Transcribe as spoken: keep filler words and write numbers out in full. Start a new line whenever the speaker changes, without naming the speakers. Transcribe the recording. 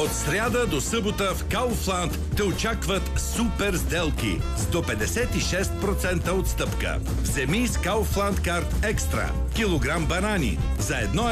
От сряда до събота в Kaufland те очакват супер сделки с до петдесет и шест процента отстъпка. Вземи с Kaufland Card Extra килограм банани за едно